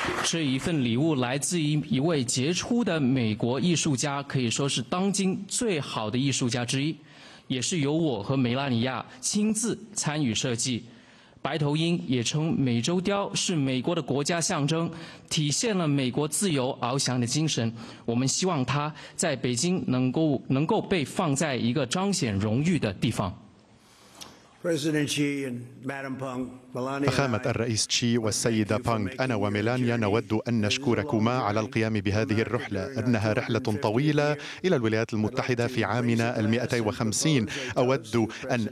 这一份礼物来自于一位杰出的美国艺术家，可以说是当今最好的艺术家之一，也是由我和梅拉尼亚亲自参与设计。白头鹰也称美洲雕，是美国的国家象征，体现了美国自由翱翔的精神。我们希望它在北京能够被放在一个彰显荣誉的地方。 فخامة الرئيس تشي والسيدة بانغ، أنا وميلانيا نود أن نشكركما على القيام بهذه الرحلة، إنها رحلة طويلة إلى الولايات المتحدة في عامنا 150. أود أن